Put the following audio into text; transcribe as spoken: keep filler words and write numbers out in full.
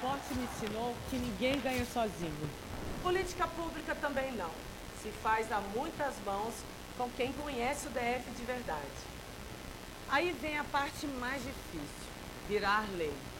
esporte me ensinou que ninguém ganha sozinho. Política pública também não. Se faz a muitas mãos com quem conhece o D F de verdade. Aí vem a parte mais difícil, virar lei.